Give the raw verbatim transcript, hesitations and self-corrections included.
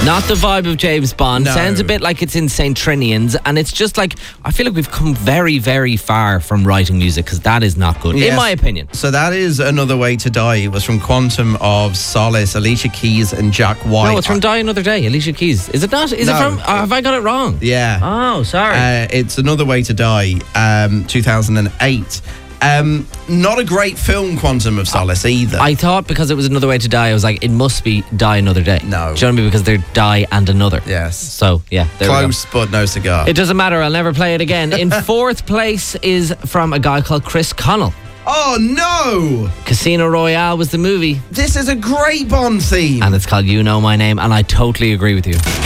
Not the vibe of James Bond. No. Sounds a bit like it's in Saint Trinian's, and it's just like, I feel like we've come very, very far from writing music, because that is not good, Yes. in my opinion. So that is Another Way to Die. It was from Quantum of Solace, Alicia Keys and Jack White. No, it's from Die Another Day, Alicia Keys. Is it not? Is No. it from? Oh, have I got it wrong? Yeah. Oh, sorry. Uh, it's Another Way to Die, um, two thousand eight. Um, not a great film, Quantum of Solace, either. I thought because it was Another Way to Die, I was like, it must be Die Another Day. No. Do you know what I mean? Because they're Die and Another. Yes. So, yeah. There we go. Close, but no cigar. It doesn't matter. I'll never play it again. In fourth place is from a guy called Chris Connell. Oh, no! Casino Royale was the movie, This is a great Bond theme. and it's called You Know My Name, and I totally agree with you.